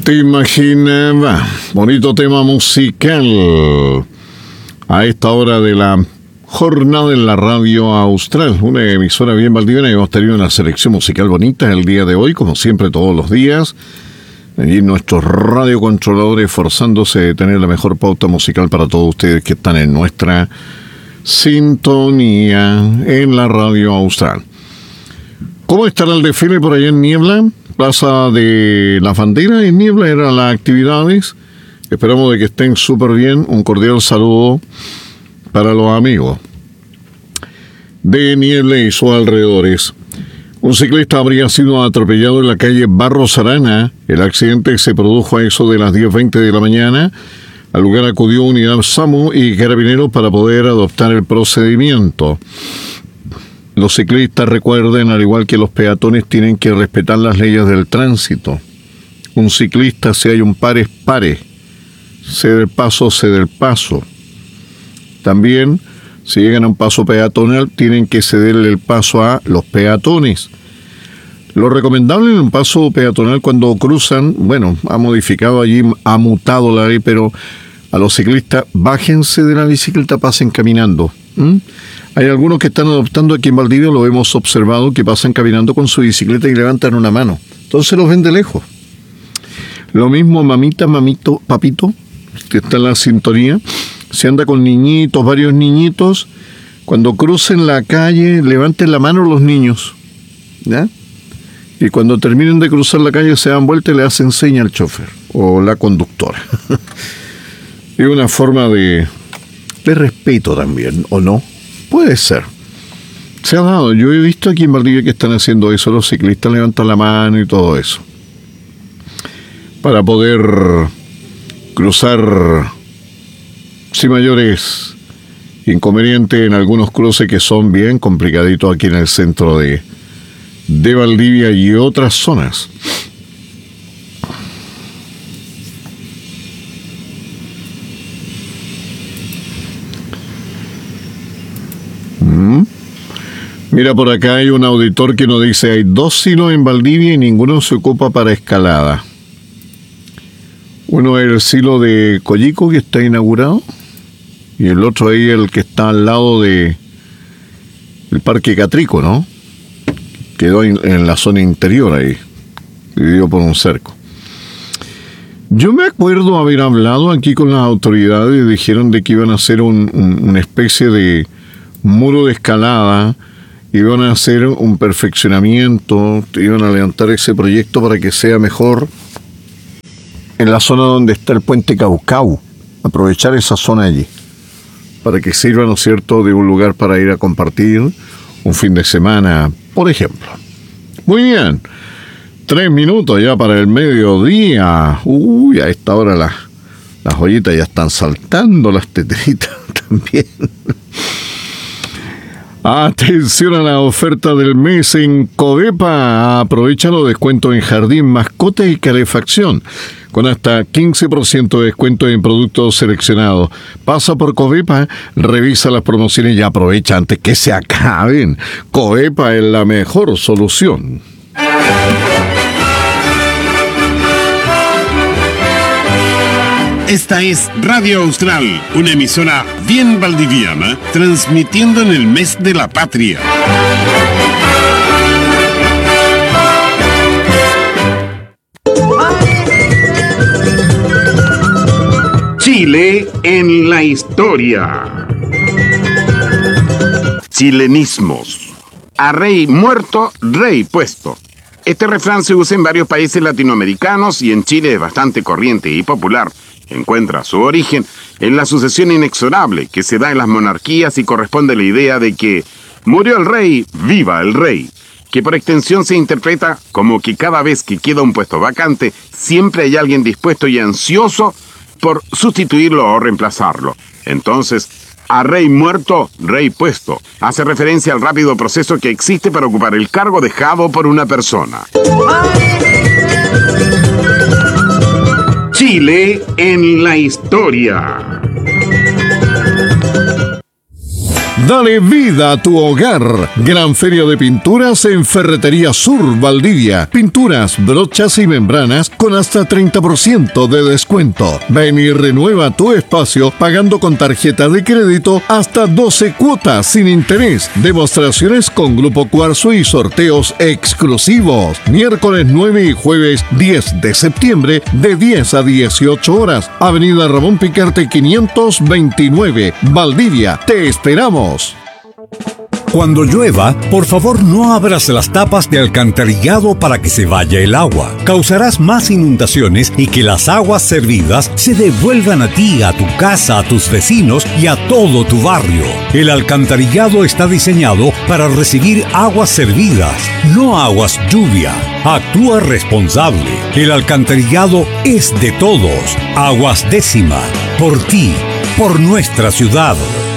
te imaginaba? Bonito tema musical a esta hora de la jornada en la radio austral, una emisora bien valdiviana, y hemos tenido una selección musical bonita el día de hoy, como siempre todos los días. Allí nuestros radiocontroladores esforzándose de tener la mejor pauta musical para todos ustedes que están en nuestra sintonía en la radio austral. ¿Cómo estará el desfile por allá en Niebla? Plaza de las Banderas en Niebla eran las actividades. Esperamos de que estén súper bien. Un cordial saludo para los amigos de Niebla y sus alrededores. Un ciclista habría sido atropellado en la calle Barros Arana. El accidente se produjo a eso de las 10:20 de la mañana. Al lugar acudió unidad SAMU y carabineros para poder adoptar el procedimiento. Los ciclistas, recuerden, al igual que los peatones, tienen que respetar las leyes del tránsito. Un ciclista, si hay un pare, es pare. Cede el paso, cede el paso. También, si llegan a un paso peatonal, tienen que cederle el paso a los peatones. Lo recomendable en un paso peatonal cuando cruzan, bueno, ha modificado allí, ha mutado la ley, pero a los ciclistas, bájense de la bicicleta, pasen caminando. Hay algunos que están adoptando aquí en Valdivia, lo hemos observado, que pasan caminando con su bicicleta y levantan una mano. Entonces los ven de lejos. Lo mismo, mamita, mamito, papito, que está en la sintonía. Si anda con niñitos, varios niñitos, cuando crucen la calle, levanten la mano los niños, ¿ya? Y cuando terminen de cruzar la calle, se dan vuelta y le hacen seña al chofer o la conductora. Es una forma de respeto también, ¿o no? Puede ser. Se ha dado. Yo he visto aquí en Valdivia que están haciendo eso. Los ciclistas levantan la mano y todo eso. Para poder cruzar sin mayores inconvenientes en algunos cruces que son bien complicaditos aquí en el centro de Valdivia y otras zonas. Mira, por acá hay un auditor que nos dice: hay 2 silos en Valdivia y ninguno se ocupa para escalada. Uno es el silo de Coyico, que está inaugurado, y el otro ahí, el que está al lado de el Parque Catrico, ¿no? Quedó en la zona interior ahí, dividido por un cerco. Yo me acuerdo haber hablado aquí con las autoridades y dijeron de que iban a hacer una especie de muro de escalada. Iban a hacer un perfeccionamiento, iban a levantar ese proyecto para que sea mejor en la zona donde está el puente Caucau, aprovechar esa zona allí, para que sirva, ¿no es cierto?, de un lugar para ir a compartir un fin de semana, por ejemplo. Muy bien, 3 minutos ya para el mediodía. Uy, a esta hora las joyitas ya están saltando, las teteritas también. Atención a la oferta del mes en Covepa. Aprovecha los descuentos en jardín, mascota y calefacción, con hasta 15% de descuento en productos seleccionados. Pasa por Covepa, revisa las promociones y aprovecha antes que se acaben. Covepa es la mejor solución. Esta es Radio Austral, una emisora bien valdiviana, transmitiendo en el mes de la patria. Chile en la historia. Chilenismos. A rey muerto, rey puesto. Este refrán se usa en varios países latinoamericanos y en Chile es bastante corriente y popular. Encuentra su origen en la sucesión inexorable que se da en las monarquías y corresponde a la idea de que murió el rey, viva el rey, que por extensión se interpreta como que cada vez que queda un puesto vacante, siempre hay alguien dispuesto y ansioso por sustituirlo o reemplazarlo. Entonces, a rey muerto, rey puesto, hace referencia al rápido proceso que existe para ocupar el cargo dejado por una persona. Chile en la historia. Dale vida a tu hogar. Gran feria de pinturas en Ferretería Sur, Valdivia. Pinturas, brochas y membranas con hasta 30% de descuento. Ven y renueva tu espacio pagando con tarjeta de crédito hasta 12 cuotas sin interés. Demostraciones con Grupo Cuarzo y sorteos exclusivos. Miércoles 9 y jueves 10 de septiembre de 10 a 18 horas. Avenida Ramón Picarte 529, Valdivia. Te esperamos. Cuando llueva, por favor no abras las tapas de alcantarillado para que se vaya el agua. Causarás más inundaciones y que las aguas servidas se devuelvan a ti, a tu casa, a tus vecinos y a todo tu barrio. El alcantarillado está diseñado para recibir aguas servidas, no aguas lluvia. Actúa responsable. El alcantarillado es de todos. Aguas Décima. Por ti, por nuestra ciudad.